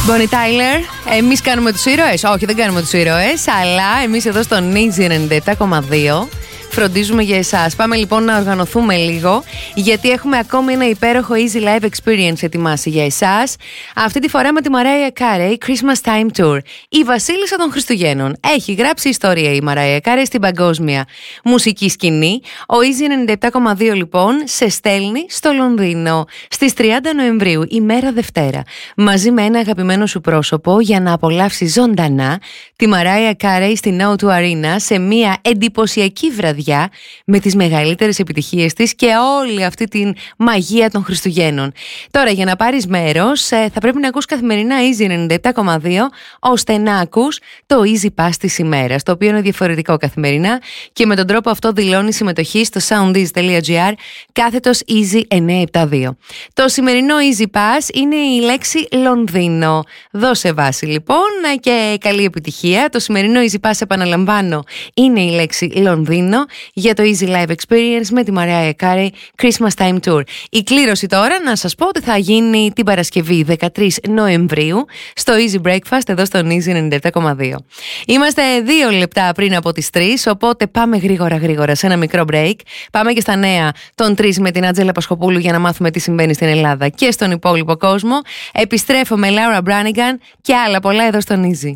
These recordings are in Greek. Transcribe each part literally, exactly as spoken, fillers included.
Bonnie Tyler, εμείς κάνουμε τους ήρωες. Όχι, δεν κάνουμε τους ήρωες, αλλά εμείς εδώ στον Easy ενενήντα επτά κόμμα δύο φροντίζουμε για εσάς. Πάμε λοιπόν να οργανωθούμε λίγο, γιατί έχουμε ακόμη ένα υπέροχο Easy Live Experience ετοιμάσει για εσάς. Αυτή τη φορά με τη Mariah Carey Christmas Time Tour. Η βασίλισσα των Χριστουγέννων. Έχει γράψει ιστορία η Mariah Carey στην παγκόσμια μουσική σκηνή. Ο Easy ενενήντα επτά κόμμα δύο λοιπόν σε στέλνει στο Λονδίνο στις τριάντα Νοεμβρίου, ημέρα Δευτέρα, μαζί με ένα αγαπημένο σου πρόσωπο, για να απολαύσει ζωντανά τη Mariah Carey στην ο δύο Arena σε μια εντυπωσιακή βραδιά με τις μεγαλύτερες επιτυχίες της και όλη αυτή την μαγεία των Χριστουγέννων. Τώρα, για να πάρεις μέρος θα πρέπει να ακούς καθημερινά Easy ενενήντα επτά κόμμα δύο, ώστε να ακούς το Easy Pass της ημέρας, το οποίο είναι διαφορετικό καθημερινά, και με τον τρόπο αυτό δηλώνει συμμετοχή στο soundeasy.gr κάθετος Easy εννιακόσια εβδομήντα δύο. Το σημερινό Easy Pass είναι η λέξη Λονδίνο. Δώσε βάση λοιπόν και καλή επιτυχία. Το σημερινό Easy Pass, επαναλαμβάνω, είναι η λέξη Λονδίνο για το Easy Live Experience με τη Mariah Carey Christmas Time Tour. Η κλήρωση τώρα, να σας πω ότι θα γίνει την Παρασκευή δεκατρείς Νοεμβρίου στο Easy Breakfast εδώ στον Easy ενενήντα επτά κόμμα δύο. Είμαστε δύο λεπτά πριν από τις τρεις, οπότε πάμε γρήγορα γρήγορα σε ένα μικρό break. Πάμε και στα νέα των τρεις με την Άντζελα Πασχοπούλου για να μάθουμε τι συμβαίνει στην Ελλάδα και στον υπόλοιπο κόσμο. Επιστρέφω με Laura Branigan και άλλα πολλά εδώ στον Easy.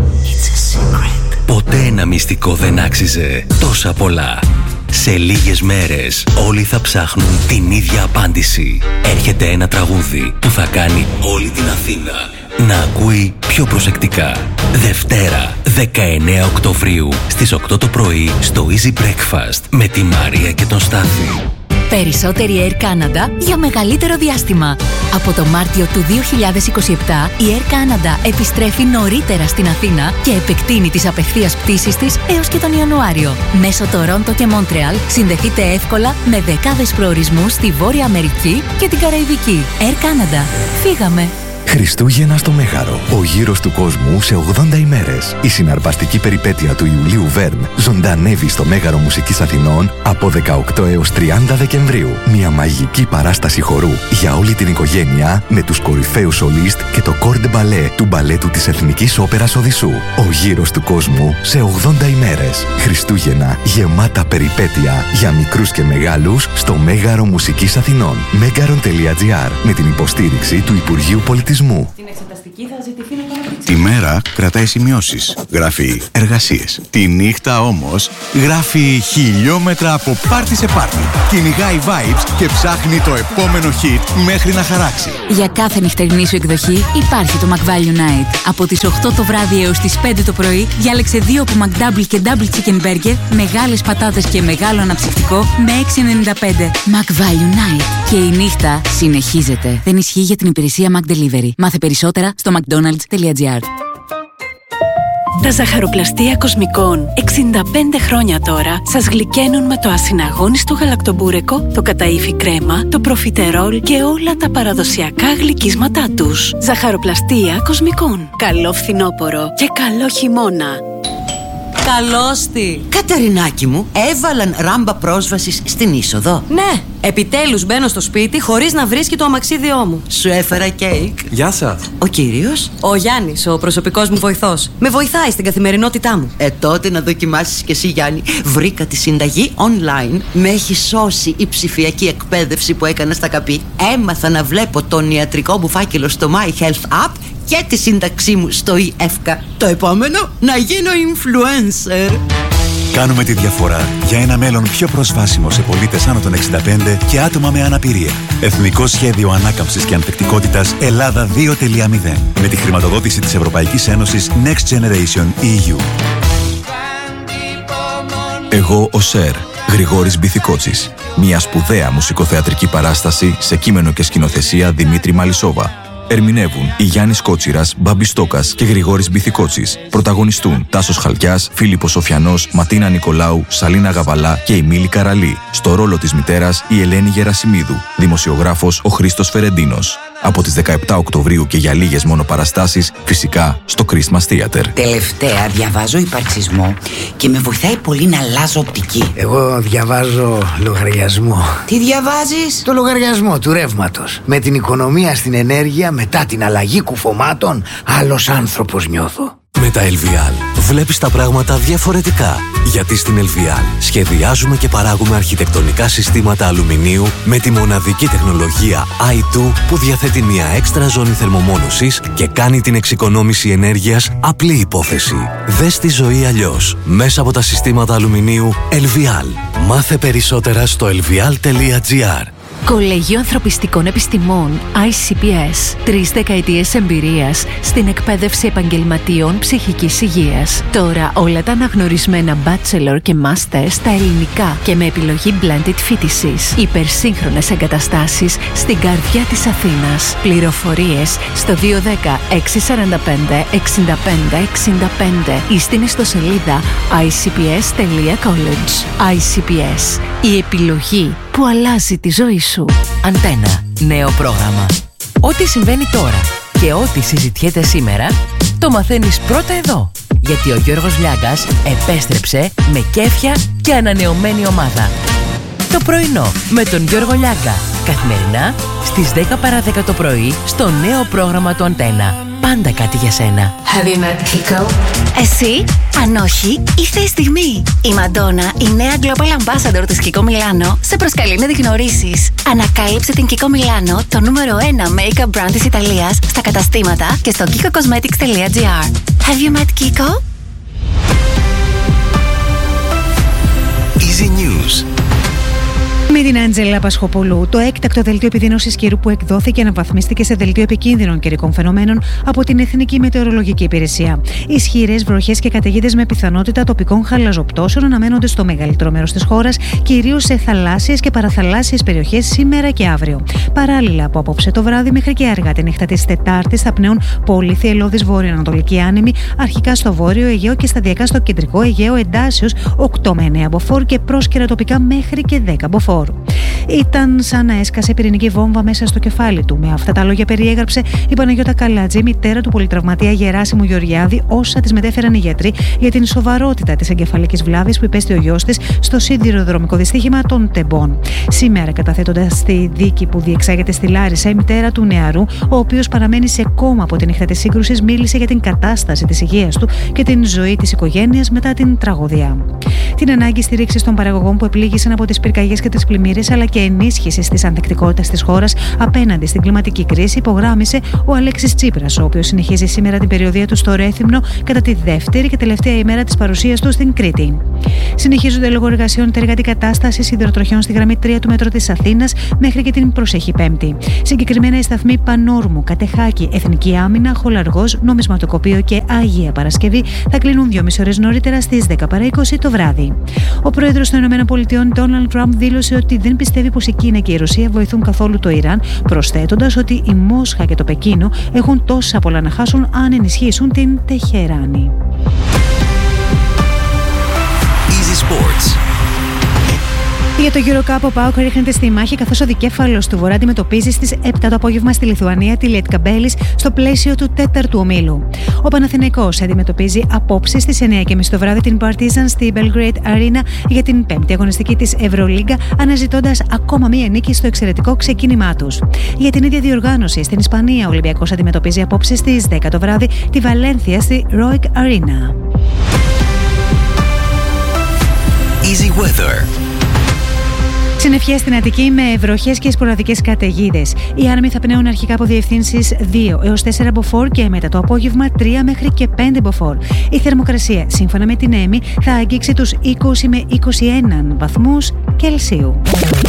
Ποτέ ένα μυστικό δεν άξιζε τόσα πολλά. Σε λίγες μέρες όλοι θα ψάχνουν την ίδια απάντηση. Έρχεται ένα τραγούδι που θα κάνει όλη την Αθήνα να ακούει πιο προσεκτικά. Δευτέρα, δεκαεννέα Οκτωβρίου, στις οκτώ το πρωί, στο Easy Breakfast με τη Μαρία και τον Στάθη. Περισσότερη Air Canada για μεγαλύτερο διάστημα. Από το Μάρτιο του δύο χιλιάδες είκοσι επτά, η Air Canada επιστρέφει νωρίτερα στην Αθήνα και επεκτείνει τις απευθείας πτήσεις της έως και τον Ιανουάριο. Μέσω Τορόντο και Μόντρεαλ συνδεθείτε εύκολα με δεκάδες προορισμούς στη Βόρεια Αμερική και την Καραϊβική. Air Canada. Φύγαμε! Χριστούγεννα στο Μέγαρο. Ο γύρος του κόσμου σε ογδόντα ημέρες. Η συναρπαστική περιπέτεια του Ιουλίου Βέρν ζωντανεύει στο Μέγαρο Μουσικής Αθηνών από δεκαοκτώ έως τριάντα Δεκεμβρίου. Μια μαγική παράσταση χορού για όλη την οικογένεια με τους κορυφαίους σολίστ και το κορ ντε μπαλέ του μπαλέτου της Εθνικής Όπερας Οδυσσού. Ο γύρος του κόσμου σε ογδόντα ημέρες. Χριστούγεννα γεμάτα περιπέτεια για μικρούς και μεγάλους στο Μέγαρο Μουσικής Αθηνών. Megaron.gr με την υποστήριξη του Υπουργείου Πολιτισμού. Στην εξεταστική θα ζητηθεί να κάνω πίτσα. Τη μέρα κρατάει σημειώσεις, γράφει εργασίες. Τη νύχτα όμως γράφει χιλιόμετρα από πάρτι σε πάρτι. Κυνηγάει vibes και ψάχνει το επόμενο hit μέχρι να χαράξει. Για κάθε νυχτερινή σου εκδοχή υπάρχει το McValue Night. Από τις οκτώ το βράδυ έως τις πέντε το πρωί διάλεξε δύο από McDouble και Double Chicken Burger, μεγάλες πατάτες και μεγάλο αναψυκτικό με έξι ενενήντα πέντε. McValue Night. Και η νύχτα συνεχίζεται. Δεν ισχύει για την υπηρεσία McDelivery. Μάθε περισσότερα στο mcdonalds.gr. Τα ζαχαροπλαστεία Κοσμικών εξήντα πέντε χρόνια τώρα σας γλυκαίνουν με το ασυναγώνιστο γαλακτομπούρεκο, το καταΐφι κρέμα, το προφιτερόλ και όλα τα παραδοσιακά γλυκίσματά τους. Ζαχαροπλαστεία Κοσμικών. Καλό φθινόπωρο και καλό χειμώνα. Καλώστη! Καταρινάκι μου, έβαλαν ράμπα πρόσβασης στην είσοδο. Ναι, επιτέλους μπαίνω στο σπίτι χωρίς να βρίσκει το αμαξίδιό μου. Σου έφερα κέικ. Γεια σας. Ο κύριος? Ο Γιάννης, ο προσωπικός μου βοηθός. Με βοηθάει στην καθημερινότητά μου. Ε, τότε να δοκιμάσεις κι εσύ, Γιάννη. Βρήκα τη συνταγή online. Με έχει σώσει η ψηφιακή εκπαίδευση που έκανα στα ΚΑΠΗ. Έμαθα να βλέπω τον ιατρικό μου φάκελο στο My Health App και τη σύνταξή μου στο ΙΕΦΚΑ. Το επόμενο, να γίνω influencer. Κάνουμε τη διαφορά για ένα μέλλον πιο προσβάσιμο σε πολίτες άνω των εξήντα πέντε και άτομα με αναπηρία. Εθνικό Σχέδιο Ανάκαμψης και Ανθεκτικότητας Ελλάδα δύο κόμμα μηδέν. Με τη χρηματοδότηση της Ευρωπαϊκής Ένωσης Next Generation ι γιου. Εγώ ο Σερ, Γρηγόρης Μπιθικότσης. Μια σπουδαία μουσικοθεατρική παράσταση σε κείμενο και σκηνοθεσία Δημήτρη Μαλισσόβα. Ερμηνεύουν η Γιάννης Κότσιρας, Μπάμπης Στόκας και Γρηγόρης Μπιθικότσης. Πρωταγωνιστούν Τάσος Χαλκιάς, Φίλιππος Σοφιανός, Ματίνα Νικολάου, Σαλίνα Γαβαλά και η Μίλη Καραλή. Στο ρόλο της μητέρας η Ελένη Γερασιμίδου. Δημοσιογράφος ο Χρήστος Φερεντίνος. από τις δεκαεπτά Οκτωβρίου και για λίγες μόνο παραστάσεις, φυσικά στο Christmas Theater. Τελευταία διαβάζω υπαρξισμό και με βοηθάει πολύ να αλλάζω οπτική. Εγώ διαβάζω λογαριασμό. Τι διαβάζεις? Το λογαριασμό του ρεύματος. Με την οικονομία στην ενέργεια, μετά την αλλαγή κουφωμάτων, άλλος άνθρωπος νιώθω. Με τα ελ βι ελ βλέπεις τα πράγματα διαφορετικά. Γιατί στην ελ βι ελ σχεδιάζουμε και παράγουμε αρχιτεκτονικά συστήματα αλουμινίου με τη μοναδική τεχνολογία άι τού που διαθέτει μια έξτρα ζώνη θερμομόνωσης και κάνει την εξοικονόμηση ενέργειας απλή υπόθεση. Δες τη ζωή αλλιώς μέσα από τα συστήματα αλουμινίου ελ βι ελ. Μάθε περισσότερα στο ελ βι ελ τελεία τζι άρ. Κολέγιο Ανθρωπιστικών Επιστημών άι σι πι ες. Τρεις δεκαετίες εμπειρίας στην εκπαίδευση επαγγελματίων ψυχικής υγείας. Τώρα όλα τα αναγνωρισμένα bachelor και master στα ελληνικά και με επιλογή blended φοιτησής. Υπερσύγχρονες εγκαταστάσεις στην καρδιά της Αθήνας. Πληροφορίες στο δύο ένα μηδέν έξι τέσσερα πέντε εξήντα πέντε εξήντα πέντε ή στην ιστοσελίδα άι σι πι ες τελεία college. άι σι πι ες. Η επιλογή που αλλάζει τη ζωή σου. Αντένα. Νέο πρόγραμμα. Ό,τι συμβαίνει τώρα και ό,τι συζητιέται σήμερα, το μαθαίνεις πρώτα εδώ. Γιατί ο Γιώργος Λιάγκας επέστρεψε με κέφια και ανανεωμένη ομάδα. Το πρωινό με τον Γιώργο Λιάγκα. Καθημερινά στις δέκα παρά δέκα το πρωί στο νέο πρόγραμμα του Αντένα. Πάντα κάτι για σένα. Have you met Kiko? Εσύ, αν όχι, ήρθε η στιγμή. Η Μαντόνα, η νέα Global Ambassador της Kiko Milano, σε προσκαλεί να τη γνωρίσεις. Ανακάλυψε την Kiko Milano, το νούμερο ένα make-up brand της Ιταλίας, στα καταστήματα και στο kiko cosmetics τελεία τζι άρ. Have you met Kiko? Easy News. Με την Άντζελα Πασχοπούλου, το έκτακτο δελτίο επιδείνωσης καιρού που εκδόθηκε αναβαθμίστηκε σε δελτίο επικίνδυνων καιρικών φαινομένων από την Εθνική Μετεωρολογική Υπηρεσία. Ισχυρές βροχές και καταιγίδες με πιθανότητα τοπικών χαλαζοπτώσεων αναμένονται στο μεγαλύτερο μέρος της χώρας, κυρίως σε θαλάσσιες και παραθαλάσσιες περιοχές σήμερα και αύριο. Παράλληλα, από απόψε το βράδυ μέχρι και αργά τη νύχτα της Τετάρτης θα πνέουν πολύ θυελλώδης βόρειο-ανατολική άνεμη, αρχικά στο βόρειο Αιγαίο και σταδιακά στο κεντρικό Αιγαίο εντάσσεως οκτώ με εννέα μποφόρ και πρόσκαιρα τοπικά μέχρι και δέκα μποφόρ. Ήταν σαν να έσκασε πυρηνική βόμβα μέσα στο κεφάλι του. Με αυτά τα λόγια περιέγραψε η Παναγιώτα Καλάτζη, μητέρα του πολυτραυματία Γεράσιμου Γεωργιάδη, όσα της μετέφεραν οι γιατροί για την σοβαρότητα της εγκεφαλικής βλάβης που υπέστη ο γιος της στο σιδηροδρομικό δυστύχημα των Τεμπών. Σήμερα, καταθέτοντας τη δίκη που διεξάγεται στη Λάρισα, η μητέρα του νεαρού, ο οποίος παραμένει σε κόμμα από τη νύχτα της σύγκρουσης, μίλησε για την κατάσταση της υγείας του και την ζωή της οικογένειας μετά την τραγωδία. Την ανάγκη στήριξης των παραγωγών που επλήγησαν από τις πυρκαγιές και τις πλημμύρες, αλλά και ενίσχυσης της ανθεκτικότητας της χώρας απέναντι στην κλιματική κρίση, υπογράμμισε ο Αλέξης Τσίπρας, ο οποίος συνεχίζει σήμερα την περιοδεία του στο Ρέθυμνο κατά τη δεύτερη και τελευταία ημέρα της παρουσίας του στην Κρήτη. Συνεχίζονται λόγω εργασιών τεργατή κατάσταση σιδηροτροχιών στη γραμμή τρία του μετρό της Αθήνας μέχρι και την προσεχή Πέμπτη. Συγκεκριμένα οι σταθμοί Πανόρμου, Κατεχάκη, Εθνική Άμυνα, Χολαργός, Νομισματοκοπείο και Αγία Παρασκευή θα κλείνουν δυόμιση ώρες νωρίτερα στις δέκα παρά είκοσι το βράδυ. Ο πρόεδρος των ΗΠΑ, Ντόναλντ Τραμπ, δήλωσε ότι δεν πιστεύει πως η Κίνα και η Ρωσία βοηθούν καθόλου το Ιράν, προσθέτοντας ότι η Μόσχα και το Πεκίνο έχουν τόσα πολλά να χάσουν αν ενισχύσουν την Τεχεράνη. Easy Sports. Για το Euro Cup ο ΠΑΟΚ ρίχνεται στη μάχη, καθώς ο δικέφαλος του Βορρά αντιμετωπίζει στις επτά το απόγευμα στη Λιθουανία τη Λιετκαμπέλης στο πλαίσιο του τέταρτου ομίλου. Ο Παναθηναϊκός αντιμετωπίζει απόψε στις εννέα και μισή το βράδυ την Partizan στη Belgrade Arena για την πέμπτη αγωνιστική της Ευρωλίγκα, αναζητώντας ακόμα μία νίκη στο εξαιρετικό ξεκίνημά τους. Για την ίδια διοργάνωση στην Ισπανία, ο Ολυμπιακός αντιμετωπίζει απόψε στις δέκα το βράδυ τη Βαλένθια στη Roig Arena. Easy Weather. Συννεφιές στην Αττική με βροχές και σποραδικές καταιγίδες. Οι άνεμοι θα πνέουν αρχικά από διευθύνσεις δύο έως τέσσερα μποφόρ και μετά το απόγευμα τρία μέχρι και πέντε μποφόρ. Η θερμοκρασία, σύμφωνα με την ΕΜΗ, θα αγγίξει τους είκοσι με είκοσι ένα βαθμούς Κελσίου.